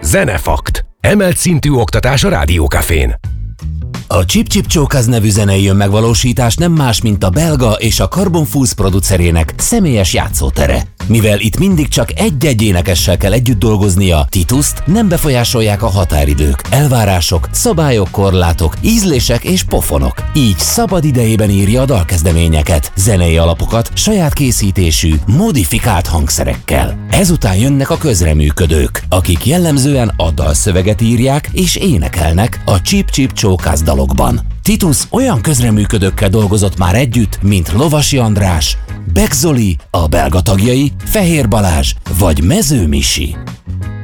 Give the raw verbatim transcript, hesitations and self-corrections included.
Zenefakt. Emelt szintű oktatás a Rádiókafén. A Chip Chip Chokaz nevű zenei önmegvalósítás nem más, mint a belga és a Carbon Foods producerének személyes játszótere. Mivel itt mindig csak egy-egy énekessel kell együtt dolgoznia, Tituszt nem befolyásolják a határidők, elvárások, szabályok, korlátok, ízlések és pofonok. Így szabad idejében írja a dalkezdeményeket, zenei alapokat saját készítésű, modifikált hangszerekkel. Ezután jönnek a közreműködők, akik jellemzően a dalszöveget írják és énekelnek a Chip Chip Chokaz dalokban. Titus olyan közreműködőkkel dolgozott már együtt, mint Lovasi András, Beck Zoli, a belga tagjai, Fehér Balázs vagy Mező Misi.